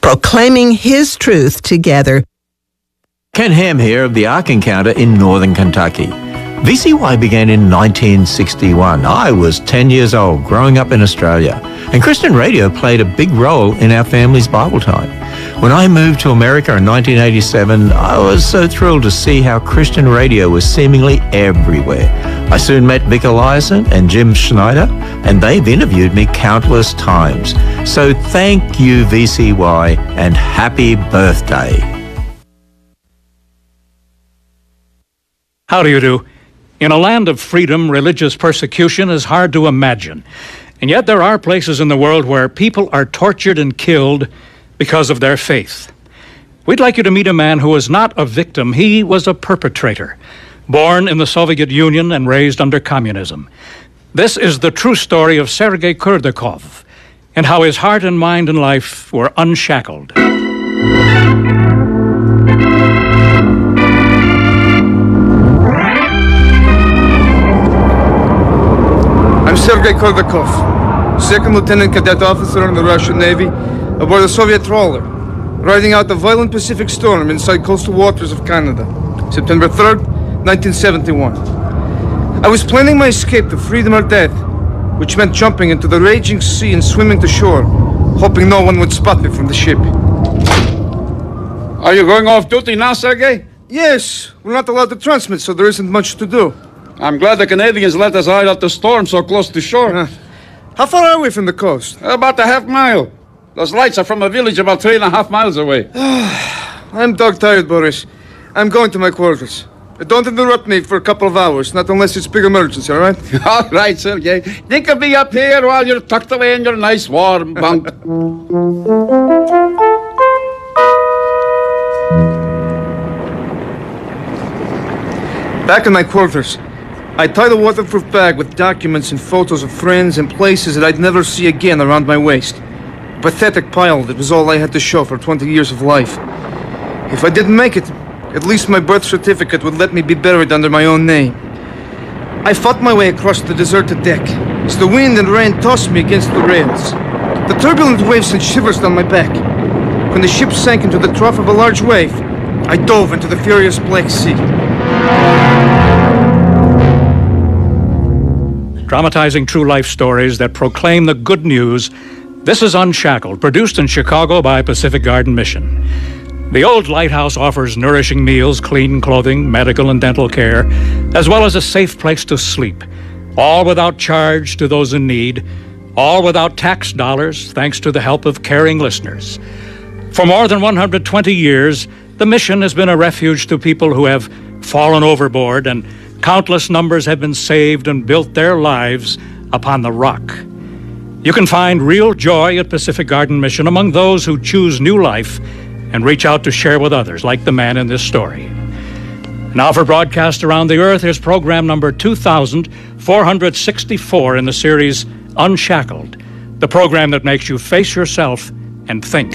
proclaiming His truth together. Ken Ham here of the Ark Encounter in northern Kentucky. VCY began in 1961. I was 10 years old, growing up in Australia, and Christian radio played a big role in our family's Bible time. When I moved to America in 1987, I was so thrilled to see how Christian radio was seemingly everywhere. I soon met Vic Eliason and Jim Schneider, and they've interviewed me countless times. So thank you, VCY, and happy birthday. How do you do? In a land of freedom, religious persecution is hard to imagine. And yet there are places in the world where people are tortured and killed because of their faith. We'd like you to meet a man who was not a victim. He was a perpetrator, born in the Soviet Union and raised under communism. This is the true story of Sergei Kurdakov and how his heart and mind and life were unshackled. I'm Sergei Kurdakov, second lieutenant cadet officer in the Russian Navy aboard a Soviet trawler, riding out the violent Pacific storm inside coastal waters of Canada, September 3rd, 1971. I was planning my escape to freedom or death, which meant jumping into the raging sea and swimming to shore, hoping no one would spot me from the ship. Are you going off duty now, Sergei? Yes, we're not allowed to transmit, so there isn't much to do. I'm glad the Canadians let us ride out the storm so close to shore. How far are we from the coast? About a half mile. Those lights are from a village about 3.5 miles away. I'm dog-tired, Boris. I'm going to my quarters. Don't interrupt me for a couple of hours, not unless it's big emergency, all right? All right, Sergei. Think of me up here while you're tucked away in your nice warm bunk. Back in my quarters, I tied a waterproof bag with documents and photos of friends and places that I'd never see again around my waist. A pathetic pile that was all I had to show for 20 years of life. If I didn't make it, at least my birth certificate would let me be buried under my own name. I fought my way across the deserted deck as the wind and rain tossed me against the rails. The turbulent waves sent shivers down my back. When the ship sank into the trough of a large wave, I dove into the furious Black Sea. Dramatizing true life stories that proclaim the good news. This is Unshackled, produced in Chicago by Pacific Garden Mission. The old lighthouse offers nourishing meals, clean clothing, medical and dental care, as well as a safe place to sleep, all without charge to those in need, all without tax dollars, thanks to the help of caring listeners. For more than 120 years, the mission has been a refuge to people who have fallen overboard, and countless numbers have been saved and built their lives upon the rock. You can find real joy at Pacific Garden Mission among those who choose new life and reach out to share with others, like the man in this story. Now for broadcast around the earth, here's program number 2464 in the series Unshackled, the program that makes you face yourself and think.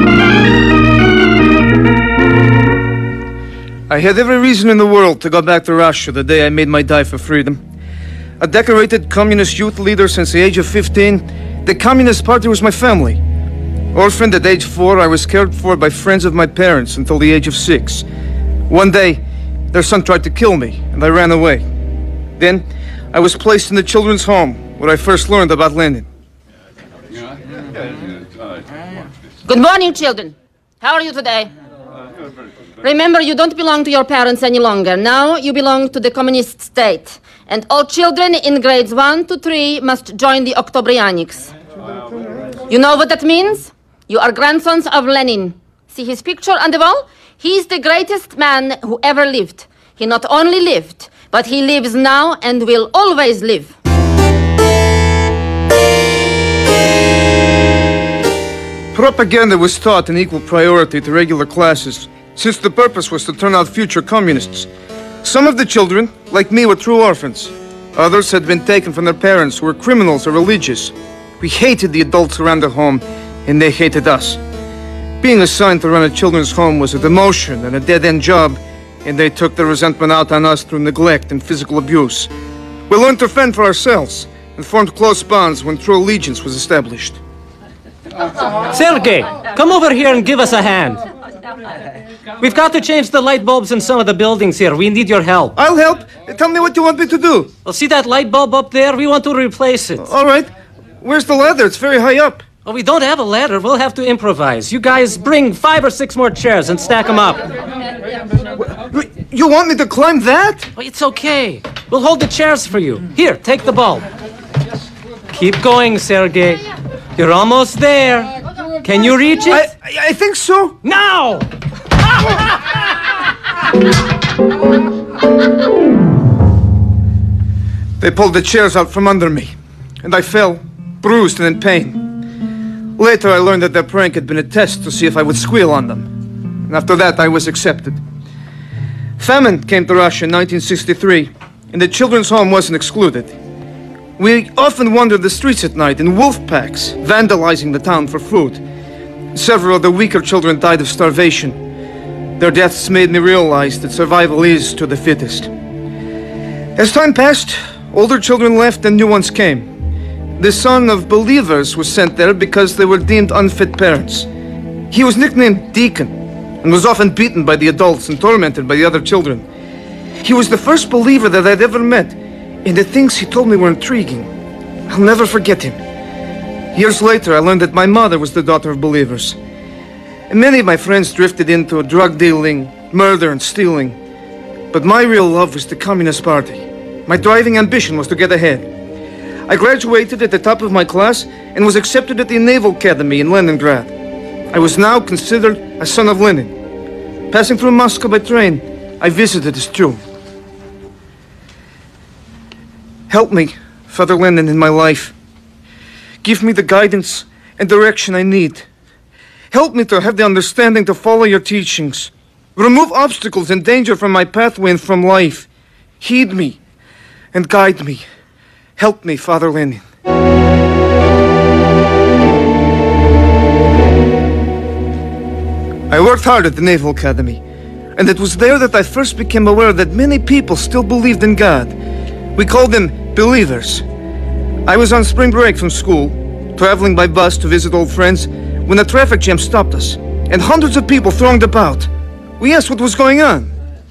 I had every reason in the world to go back to Russia the day I made my dive for freedom. A decorated communist youth leader since the age of 15, the Communist Party was my family. Orphaned at age 4, I was cared for by friends of my parents until the age of 6. One day, their son tried to kill me, and I ran away. Then, I was placed in the children's home, where I first learned about Lenin. Good morning, children. How are you today? Remember, you don't belong to your parents any longer. Now you belong to the communist state. And all children in grades 1 to 3 must join the Oktobrianiks. You know what that means? You are grandsons of Lenin. See his picture on the wall? He's the greatest man who ever lived. He not only lived, but he lives now and will always live. Propaganda was taught in equal priority to regular classes, since the purpose was to turn out future communists. Some of the children, like me, were true orphans. Others had been taken from their parents who were criminals or religious. We hated the adults around the home, and they hated us. Being assigned to run a children's home was a demotion and a dead-end job, and they took their resentment out on us through neglect and physical abuse. We learned to fend for ourselves and formed close bonds when true allegiance was established. Sergey, come over here and give us a hand. We've got to change the light bulbs in some of the buildings here. We need your help. I'll help. Tell me what you want me to do. Well, see that light bulb up there? We want to replace it. All right. Where's the ladder? It's very high up. Well, we don't have a ladder. We'll have to improvise. You guys bring 5 or 6 more chairs and stack them up. You want me to climb that? Well, it's okay. We'll hold the chairs for you. Here, take the bulb. Keep going, Sergey. You're almost there. Can you reach it? I think so. Now! They pulled the chairs out from under me, and I fell, bruised and in pain. Later, I learned that their prank had been a test to see if I would squeal on them. And after that, I was accepted. Famine came to Russia in 1963, and the children's home wasn't excluded. We often wandered the streets at night in wolf packs, vandalizing the town for food. Several of the weaker children died of starvation. Their deaths made me realize that survival is to the fittest. As time passed, older children left and new ones came. The son of believers was sent there because they were deemed unfit parents. He was nicknamed Deacon and was often beaten by the adults and tormented by the other children. He was the first believer that I'd ever met, and the things he told me were intriguing. I'll never forget him. Years later, I learned that my mother was the daughter of believers. And many of my friends drifted into drug dealing, murder, and stealing. But my real love was the Communist Party. My driving ambition was to get ahead. I graduated at the top of my class and was accepted at the Naval Academy in Leningrad. I was now considered a son of Lenin. Passing through Moscow by train, I visited his tomb. Help me, Father Lenin, in my life. Give me the guidance and direction I need. Help me to have the understanding to follow your teachings. Remove obstacles and danger from my pathway and from life. Heed me and guide me. Help me, Father Lenin. I worked hard at the Naval Academy, and it was there that I first became aware that many people still believed in God. We called them believers. I was on spring break from school, traveling by bus to visit old friends, when a traffic jam stopped us, and hundreds of people thronged about. We asked what was going on.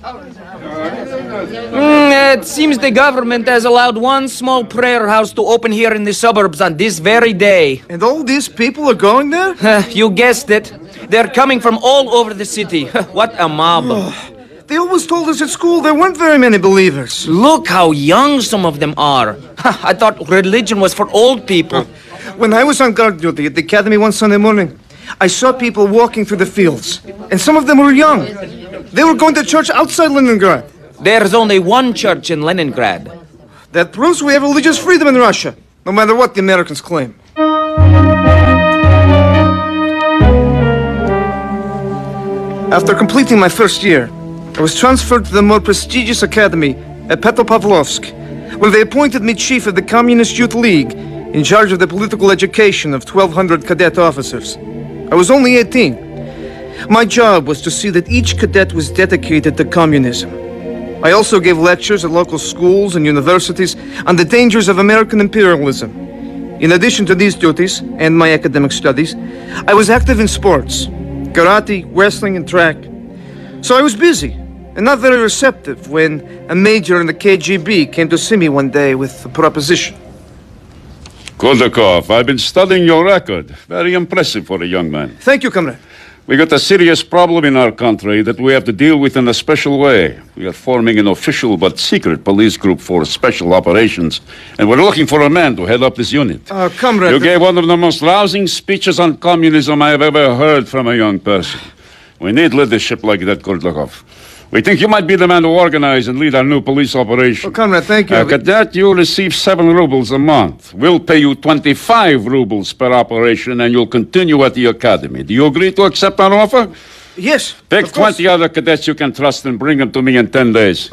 It seems the government has allowed one small prayer house to open here in the suburbs on this very day. And all these people are going there? You guessed it. They're coming from all over the city. What a mob. They always told us at school there weren't very many believers. Look how young some of them are. I thought religion was for old people. When I was on guard duty at the academy one Sunday morning, I saw people walking through the fields, and some of them were young. They were going to church outside Leningrad. There's only one church in Leningrad. That proves we have religious freedom in Russia, no matter what the Americans claim. After completing my first year, I was transferred to the more prestigious academy at Petropavlovsk, where they appointed me chief of the Communist Youth League, in charge of the political education of 1,200 cadet officers. I was only 18. My job was to see that each cadet was dedicated to communism. I also gave lectures at local schools and universities on the dangers of American imperialism. In addition to these duties and my academic studies, I was active in sports, karate, wrestling, and track. So I was busy and not very receptive when a major in the KGB came to see me one day with a proposition. Koldakov, I've been studying your record. Very impressive for a young man. Thank you, comrade. We got a serious problem in our country that we have to deal with in a special way. We are forming an official but secret police group for special operations, and we're looking for a man to head up this unit. Comrade... You gave one of the most rousing speeches on communism I have ever heard from a young person. We need leadership like that, Koldakov. We think you might be the man to organize and lead our new police operation. Comrade, thank you. Cadet, you receive 7 rubles a month. We'll pay you 25 rubles per operation, and you'll continue at the academy. Do you agree to accept our offer? Yes. Pick 20 other cadets you can trust and bring them to me in 10 days.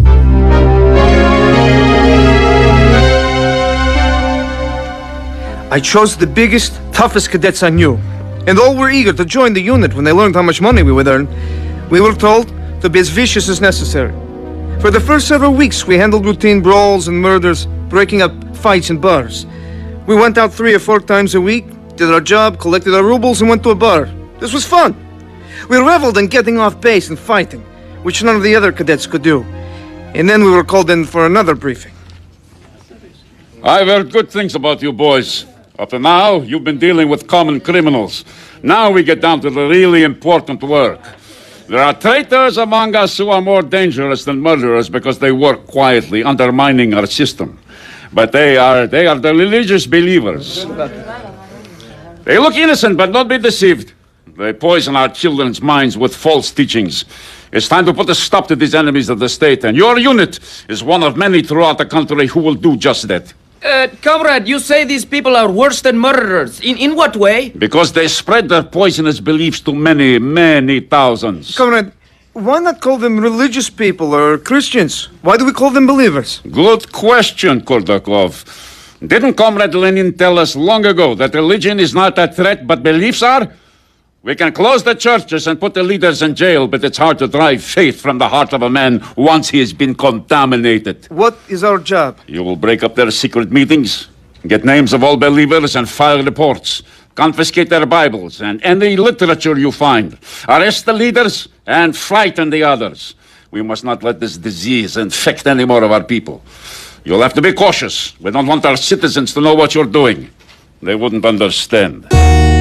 I chose the biggest, toughest cadets I knew, and all were eager to join the unit when they learned how much money we would earn. We were told to be as vicious as necessary. For the first several weeks, we handled routine brawls and murders, breaking up fights in bars. We went out 3 or 4 times a week, did our job, collected our rubles, and went to a bar. This was fun. We reveled in getting off base and fighting, which none of the other cadets could do. And then we were called in for another briefing. I've heard good things about you boys. Up to now, you've been dealing with common criminals. Now we get down to the really important work. There are traitors among us who are more dangerous than murderers because they work quietly, undermining our system. But they are the religious believers. They look innocent, but don't be deceived. They poison our children's minds with false teachings. It's time to put a stop to these enemies of the state, and your unit is one of many throughout the country who will do just that. Comrade, you say these people are worse than murderers. In what way? Because they spread their poisonous beliefs to many, many thousands. Comrade, why not call them religious people or Christians? Why do we call them believers? Good question, Kordakov. Didn't Comrade Lenin tell us long ago that religion is not a threat, but beliefs are? We can close the churches and put the leaders in jail, but it's hard to drive faith from the heart of a man once he has been contaminated. What is our job? You will break up their secret meetings, get names of all believers and file reports, confiscate their Bibles and any literature you find, arrest the leaders and frighten the others. We must not let this disease infect any more of our people. You'll have to be cautious. We don't want our citizens to know what you're doing. They wouldn't understand.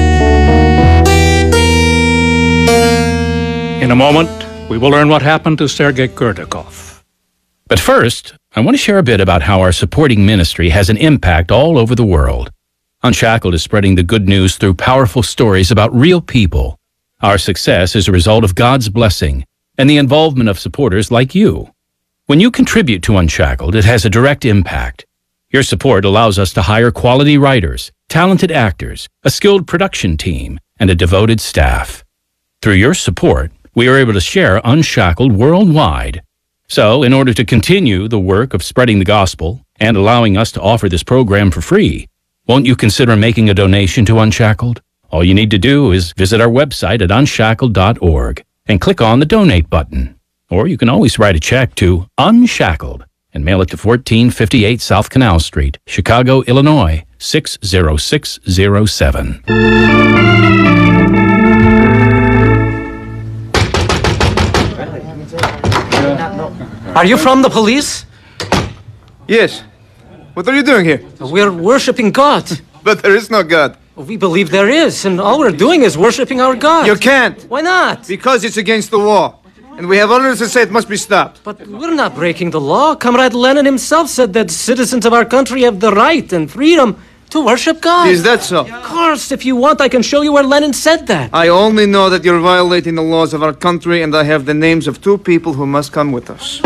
In a moment, we will learn what happened to Sergei Kurdakov. But first, I want to share a bit about how our supporting ministry has an impact all over the world. Unshackled is spreading the good news through powerful stories about real people. Our success is a result of God's blessing and the involvement of supporters like you. When you contribute to Unshackled, it has a direct impact. Your support allows us to hire quality writers, talented actors, a skilled production team, and a devoted staff. Through your support, we are able to share Unshackled worldwide. So, in order to continue the work of spreading the gospel and allowing us to offer this program for free, won't you consider making a donation to Unshackled? All you need to do is visit our website at unshackled.org and click on the donate button. Or you can always write a check to Unshackled and mail it to 1458 South Canal Street, Chicago, Illinois, 60607. Are you from the police? Yes. What are you doing here? We're worshiping God. But there is no God. We believe there is, and all we're doing is worshiping our God. You can't. Why not? Because it's against the law. And we have orders that say it must be stopped. But we're not breaking the law. Comrade Lenin himself said that citizens of our country have the right and freedom to worship God. Is that so? Of course. If you want, I can show you where Lenin said that. I only know that you're violating the laws of our country, and I have the names of 2 people who must come with us.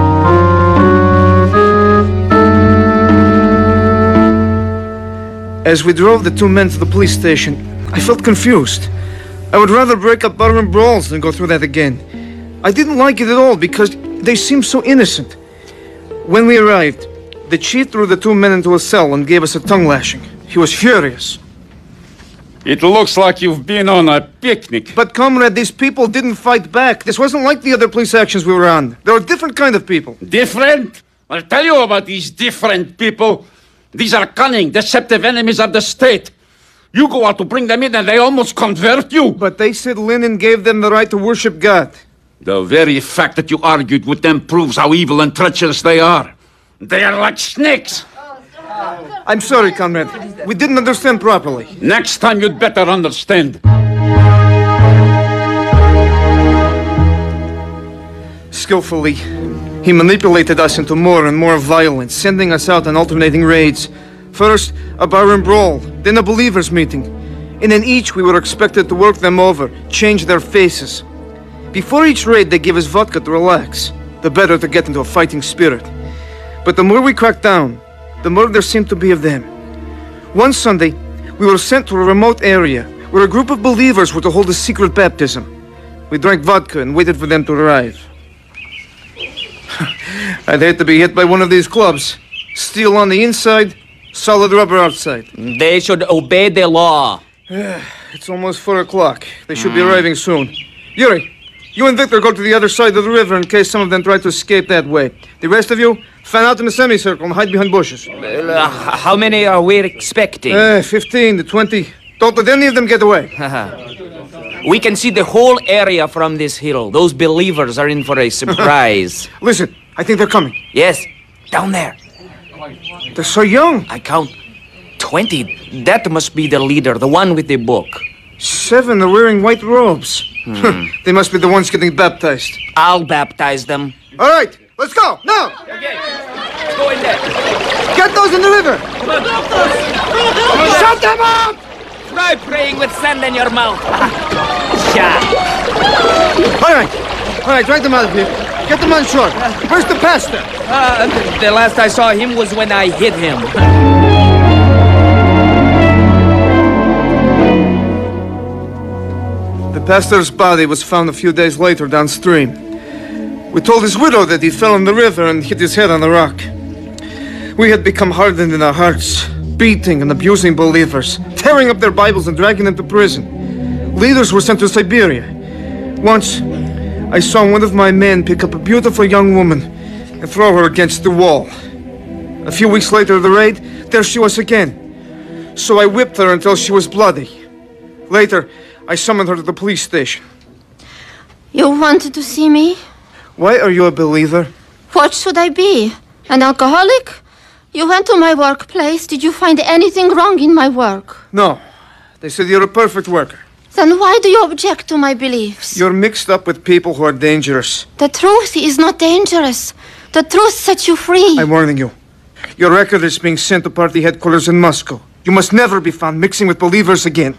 As we drove the 2 men to the police station, I felt confused. I would rather break up barroom brawls than go through that again. I didn't like it at all because they seemed so innocent. When we arrived, the chief threw the 2 men into a cell and gave us a tongue lashing. He was furious. It looks like you've been on a picnic. But, comrade, these people didn't fight back. This wasn't like the other police actions we were on. They were a different kind of people. Different? I'll tell you about these different people. These are cunning, deceptive enemies of the state. You go out to bring them in and they almost convert you. But they said Lenin gave them the right to worship God. The very fact that you argued with them proves how evil and treacherous they are. They are like snakes. I'm sorry, comrade. We didn't understand properly. Next time you'd better understand. Skillfully, he manipulated us into more and more violence, sending us out on alternating raids. First, a barroom brawl, then a believers' meeting. And in each, we were expected to work them over, change their faces. Before each raid, they give us vodka to relax, the better to get into a fighting spirit. But the more we cracked down, the more there seemed to be of them. One Sunday, we were sent to a remote area where a group of believers were to hold a secret baptism. We drank vodka and waited for them to arrive. I'd hate to be hit by one of these clubs. Steel on the inside, solid rubber outside. They should obey the law. It's almost 4 o'clock. They should be arriving soon. Yuri, you and Victor go to the other side of the river in case some of them try to escape that way. The rest of you, fan out in a semicircle and hide behind bushes. How many are we expecting? 15 to 20. Don't let any of them get away. We can see the whole area from this hill. Those believers are in for a surprise. Listen, I think they're coming. Yes, down there. They're so young. I count 20. That must be the leader, the one with the book. 7 are wearing white robes. They must be the ones getting baptized. I'll baptize them. All right, let's go. Now. Okay. Go in there. Get those in the river. Shut them up! Try praying with sand in your mouth. Shut. All right, drag them out of here. Get them on shore. Where's the pastor? The last I saw him was when I hit him. The pastor's body was found a few days later downstream. We told his widow that he fell in the river and hit his head on a rock. We had become hardened in our hearts, beating and abusing believers, tearing up their Bibles and dragging them to prison. Leaders were sent to Siberia. Once, I saw one of my men pick up a beautiful young woman and throw her against the wall. A few weeks later of the raid, there she was again. So I whipped her until she was bloody. Later, I summoned her to the police station. You wanted to see me? Why are you a believer? What should I be? An alcoholic? You went to my workplace. Did you find anything wrong in my work? No. They said you're a perfect worker. Then why do you object to my beliefs? You're mixed up with people who are dangerous. The truth is not dangerous. The truth sets you free. I'm warning you. Your record is being sent to party headquarters in Moscow. You must never be found mixing with believers again.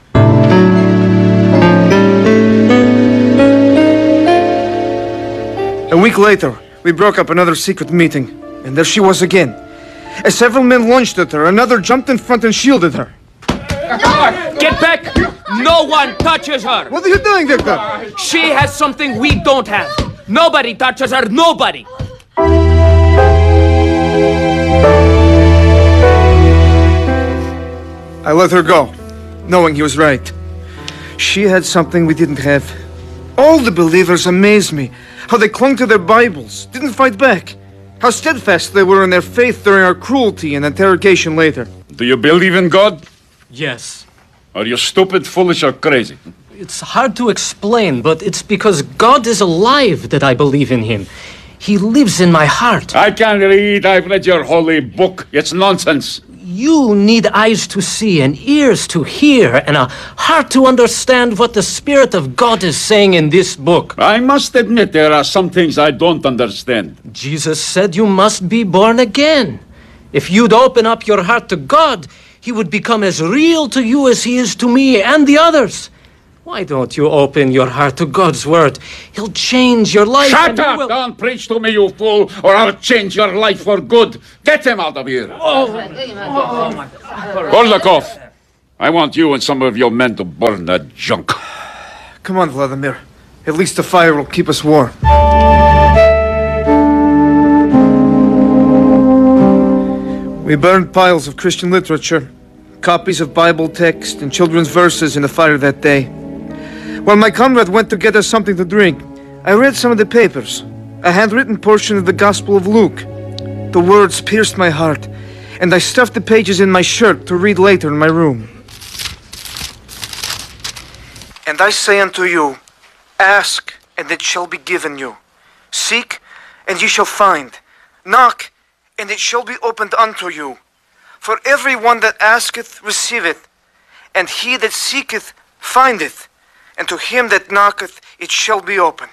A week later, we broke up another secret meeting, and there she was again. As several men lunged at her, another jumped in front and shielded her. Get back! No one touches her! What are you doing, Victor? She has something we don't have. Nobody touches her, nobody! I let her go, knowing he was right. She had something we didn't have. All the believers amazed me. How they clung to their Bibles, didn't fight back. How steadfast they were in their faith during our cruelty and interrogation later. Do you believe in God? Yes. Are you stupid, foolish, or crazy? It's hard to explain, but it's because God is alive that I believe in him. He lives in my heart. I can read. I've read your holy book. It's nonsense. You need eyes to see and ears to hear and a heart to understand what the Spirit of God is saying in this book. I must admit there are some things I don't understand. Jesus said you must be born again. If you'd open up your heart to God, he would become as real to you as he is to me and the others. Why don't you open your heart to God's word? He'll change your life. Shut up! Don't preach to me, you fool, or I'll change your life for good. Get him out of here. Gorzakov, I want you and some of your men to burn that junk. Come on, Vladimir. At least the fire will keep us warm. We burned piles of Christian literature, copies of Bible text, and children's verses in the fire that day. While my comrade went to get us something to drink, I read some of the papers, a handwritten portion of the Gospel of Luke. The words pierced my heart, and I stuffed the pages in my shirt to read later in my room. And I say unto you, ask, and it shall be given you. Seek, and ye shall find. Knock, and it shall be opened unto you. For every one that asketh receiveth, and he that seeketh findeth, and to him that knocketh it shall be opened.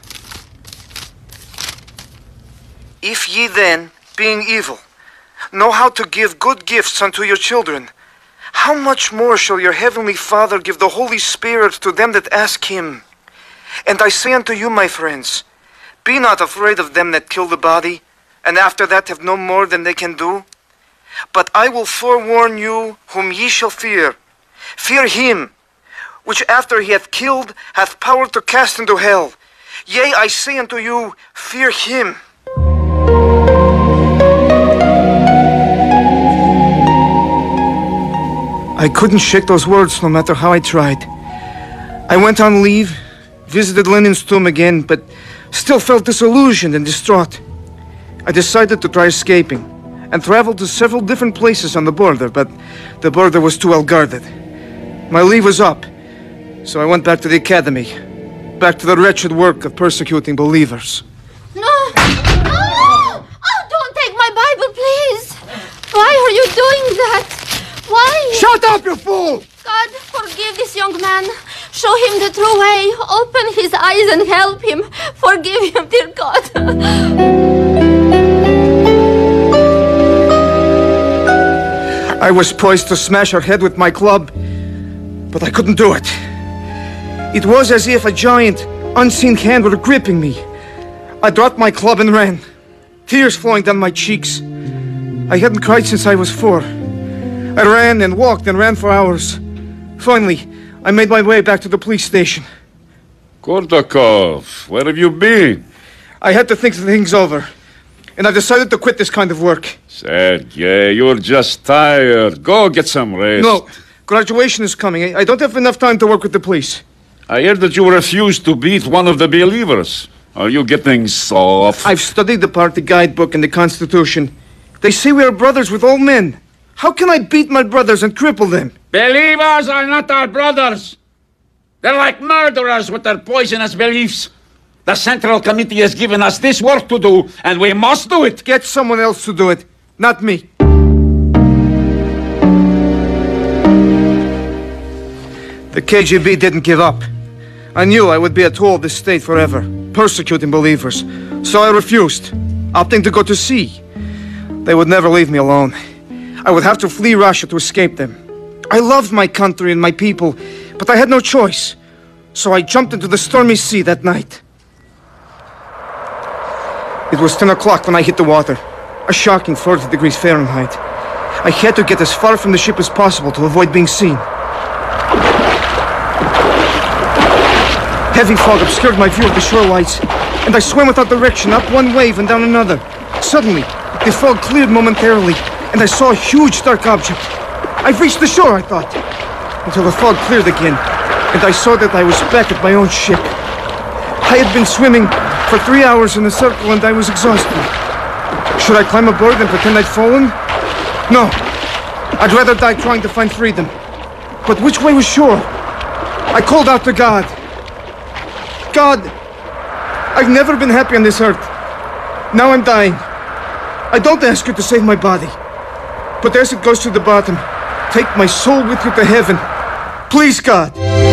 If ye then, being evil, know how to give good gifts unto your children, how much more shall your heavenly Father give the Holy Spirit to them that ask him? And I say unto you, my friends, be not afraid of them that kill the body, and after that have no more than they can do. But I will forewarn you whom ye shall fear. Fear him, which after he hath killed hath power to cast into hell. Yea, I say unto you, fear him. I couldn't shake those words no matter how I tried. I went on leave, visited Lenin's tomb again, but still felt disillusioned and distraught. I decided to try escaping and traveled to several different places on the border, but the border was too well guarded. My leave was up, so I went back to the academy. Back to the wretched work of persecuting believers. No! Oh, don't take my Bible, please! Why are you doing that? Why? Shut up, you fool! God, forgive this young man. Show him the true way. Open his eyes and help him. Forgive him, dear God. I was poised to smash her head with my club, but I couldn't do it. It was as if a giant, unseen hand were gripping me. I dropped my club and ran, tears flowing down my cheeks. I hadn't cried since I was 4. I ran and walked and ran for hours. Finally, I made my way back to the police station. Kordakov, where have you been? I had to think things over, and I decided to quit this kind of work. Sergei, you're just tired. Go get some rest. No, graduation is coming. I don't have enough time to work with the police. I heard that you refused to beat one of the believers. Are you getting soft? I've studied the party guidebook and the Constitution. They say we are brothers with all men. How can I beat my brothers and cripple them? Believers are not our brothers. They're like murderers with their poisonous beliefs. The Central Committee has given us this work to do, and we must do it. Get someone else to do it, not me. The KGB didn't give up. I knew I would be a tool of the state forever, persecuting believers. So I refused, opting to go to sea. They would never leave me alone. I would have to flee Russia to escape them. I loved my country and my people, but I had no choice. So I jumped into the stormy sea that night. It was 10 o'clock when I hit the water, a shocking 40 degrees Fahrenheit. I had to get as far from the ship as possible to avoid being seen. Heavy fog obscured my view of the shore lights, and I swam without direction, up one wave and down another. Suddenly, the fog cleared momentarily, and I saw a huge dark object. I've reached the shore, I thought, until the fog cleared again, and I saw that I was back at my own ship. I had been swimming for 3 hours in a circle, and I was exhausted. Should I climb aboard and pretend I'd fallen? No. I'd rather die trying to find freedom. But which way was sure? I called out to God. God, I've never been happy on this earth. Now I'm dying. I don't ask you to save my body, but as it goes to the bottom, take my soul with you to heaven. Please, God.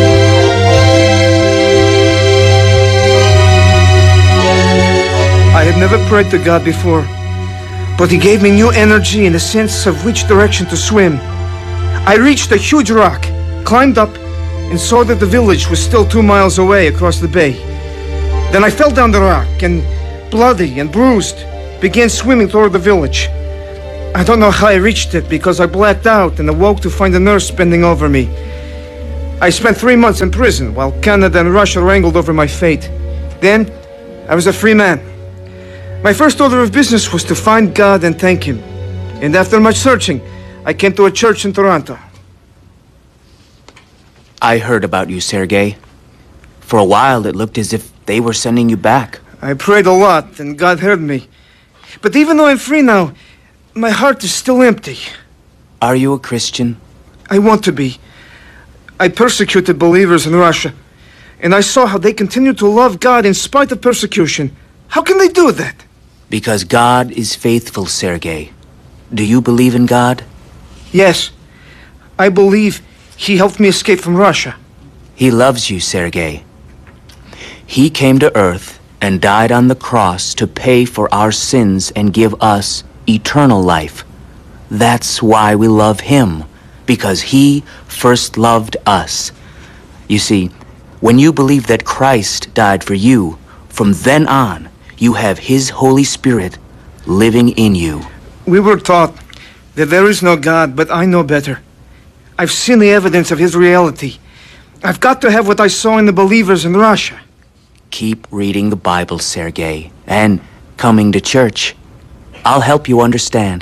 I had never prayed to God before, but He gave me new energy and a sense of which direction to swim. I reached a huge rock, climbed up, and saw that the village was still 2 miles away across the bay. Then I fell down the rock and, bloody and bruised, began swimming toward the village. I don't know how I reached it because I blacked out and awoke to find a nurse bending over me. I spent 3 months in prison while Canada and Russia wrangled over my fate. Then, I was a free man. My first order of business was to find God and thank Him. And after much searching, I came to a church in Toronto. I heard about you, Sergei. For a while, it looked as if they were sending you back. I prayed a lot, and God heard me. But even though I'm free now, my heart is still empty. Are you a Christian? I want to be. I persecuted believers in Russia, and I saw how they continue to love God in spite of persecution. How can they do that? Because God is faithful, Sergei. Do you believe in God? Yes. I believe He helped me escape from Russia. He loves you, Sergei. He came to Earth and died on the cross to pay for our sins and give us eternal life. That's why we love Him, because He first loved us. You see, when you believe that Christ died for you, from then on, you have His Holy Spirit living in you. We were taught that there is no God, but I know better. I've seen the evidence of His reality. I've got to have what I saw in the believers in Russia. Keep reading the Bible, Sergei, and coming to church. I'll help you understand.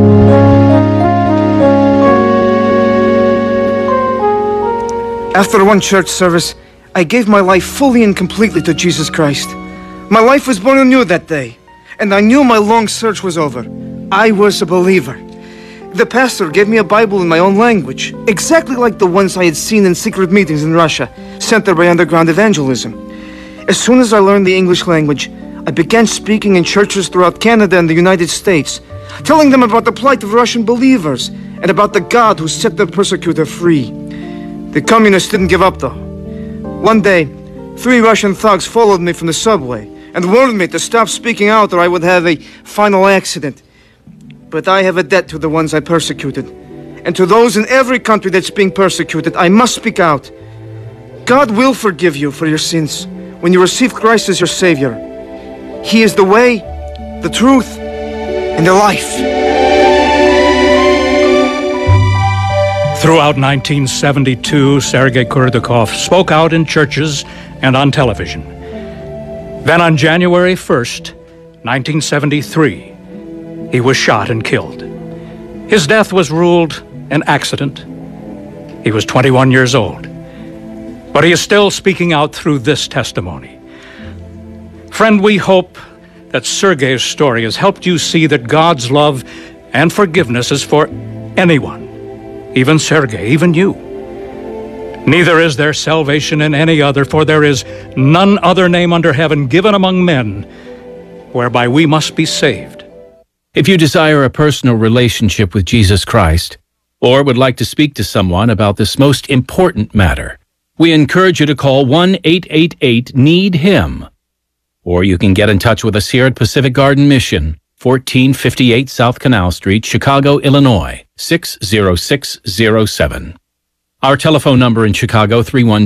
After one church service, I gave my life fully and completely to Jesus Christ. My life was born anew that day, and I knew my long search was over. I was a believer. The pastor gave me a Bible in my own language, exactly like the ones I had seen in secret meetings in Russia, sent there by underground evangelism. As soon as I learned the English language, I began speaking in churches throughout Canada and the United States, telling them about the plight of Russian believers and about the God who set their persecutor free. The communists didn't give up, though. One day, 3 Russian thugs followed me from the subway and warned me to stop speaking out or I would have a final accident. But I have a debt to the ones I persecuted. And to those in every country that's being persecuted, I must speak out. God will forgive you for your sins when you receive Christ as your Savior. He is the way, the truth, and the life. Throughout 1972, Sergei Kurdakov spoke out in churches and on television. Then on January 1st, 1973, he was shot and killed. His death was ruled an accident. He was 21 years old. But he is still speaking out through this testimony. Friend, we hope that Sergei's story has helped you see that God's love and forgiveness is for anyone, even Sergei, even you. Neither is there salvation in any other, for there is none other name under heaven given among men whereby we must be saved. If you desire a personal relationship with Jesus Christ, or would like to speak to someone about this most important matter, we encourage you to call 1-888-NEED-HIM. Or you can get in touch with us here at Pacific Garden Mission, 1458 South Canal Street, Chicago, Illinois, 60607. Our telephone number in Chicago,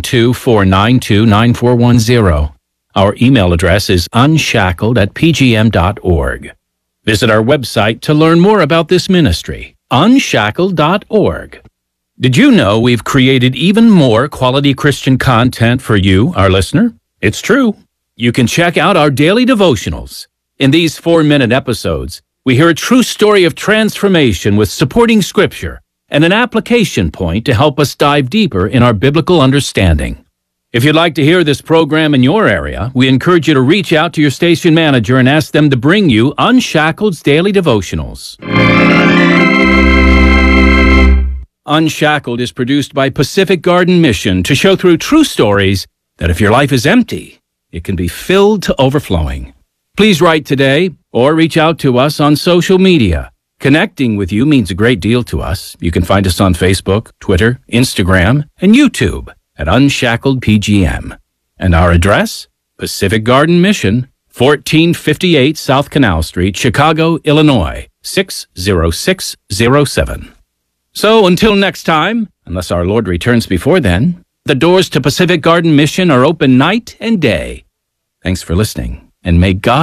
312-492-9410. Our email address is unshackled@pgm.org. Visit our website to learn more about this ministry, unshackled.org. Did you know we've created even more quality Christian content for you, our listener? It's true. You can check out our daily devotionals. In these 4-minute episodes, we hear a true story of transformation with supporting scripture and an application point to help us dive deeper in our biblical understanding. If you'd like to hear this program in your area, we encourage you to reach out to your station manager and ask them to bring you Unshackled's Daily Devotionals. Unshackled is produced by Pacific Garden Mission to show through true stories that if your life is empty, it can be filled to overflowing. Please write today or reach out to us on social media. Connecting with you means a great deal to us. You can find us on Facebook, Twitter, Instagram, and YouTube at Unshackled PGM. And our address, Pacific Garden Mission, 1458 South Canal Street, Chicago, Illinois, 60607. So until next time, unless our Lord returns before then, the doors to Pacific Garden Mission are open night and day. Thanks for listening, and may God